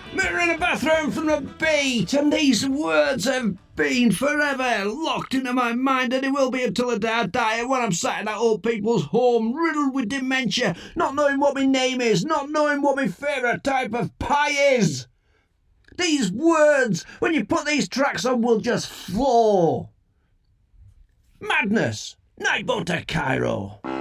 Met her in a bathroom from the beat, and these words have been forever locked into my mind, and it will be until the day I die. And when I'm sat in that old people's home, riddled with dementia, not knowing what my name is, not knowing what my favourite type of pie is. These words, when you put these tracks on, will just flow. Madness. Nightboat to Cairo.